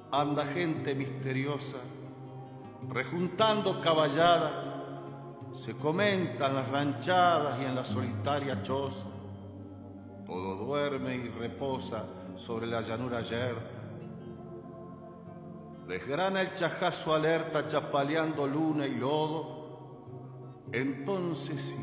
anda gente misteriosa, rejuntando caballada, se comentan las ranchadas y en la solitaria choza, todo duerme y reposa sobre la llanura yerta. Desgrana el chajazo alerta chapaleando luna y lodo, entonces